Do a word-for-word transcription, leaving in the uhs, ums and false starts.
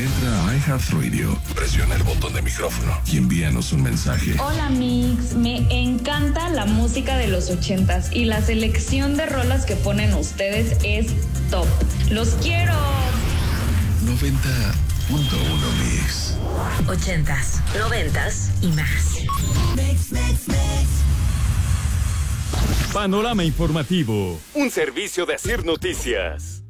Entra a iHeartRadio, presiona el botón de micrófono y envíanos un mensaje. Hola Mix, me encanta la música de los ochentas y la selección de rolas que ponen ustedes es top. ¡Los quiero! noventa punto uno Mix. Ochentas, noventas y más. Mix, mix, mix. Panorama informativo, un servicio de Asir Noticias.